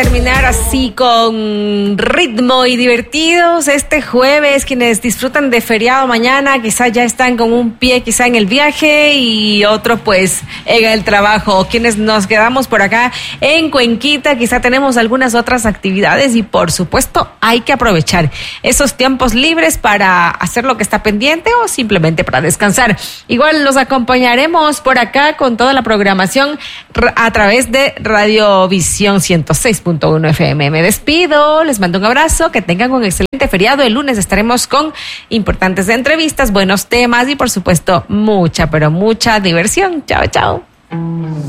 Terminar así con ritmo y divertidos este jueves. Quienes disfrutan de feriado mañana quizá ya están con un pie quizá en el viaje y otro pues en el trabajo. Quienes nos quedamos por acá en Cuenquita quizá tenemos algunas otras actividades y por supuesto hay que aprovechar esos tiempos libres para hacer lo que está pendiente o simplemente para descansar. Igual los acompañaremos por acá con toda la programación a través de Radiovisión 106.1 FM. Me despido, les mando un abrazo, que tengan un excelente feriado. El lunes estaremos con importantes entrevistas, buenos temas y por supuesto mucha, pero mucha diversión. Chao, chao.